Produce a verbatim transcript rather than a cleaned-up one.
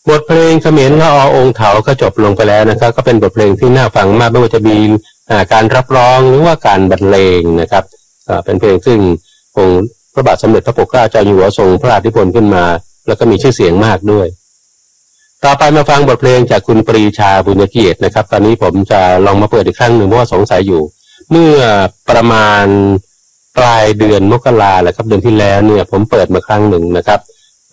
บทเพลงเขมรละอองค์เถาก็จบลงไปแล้วนะครับก็เป็นบทเพลงที่น่าฟังมากไม่ว่าจะมีการรับร้องหรือว่าการบรรเลงนะครับเป็นเพลงซึ่งองค์พระบาทสมเด็จพระปกเกล้าเจ้าอยู่หัวทรงพระราชนิพนธ์ขึ้นมาแล้วก็มีชื่อเสียงมากด้วยต่อไปมาฟังบทเพลงจากคุณปรีชาบุญเกียรตินะครับตอนนี้ผมจะลองมาเปิดอีกครั้งหนึ่งเพราะว่าสงสัยอยู่เมื่อประมาณปลายเดือนมกราแหละครับเดือนที่แล้วเนี่ยผมเปิดมาครั้งหนึ่งนะครับ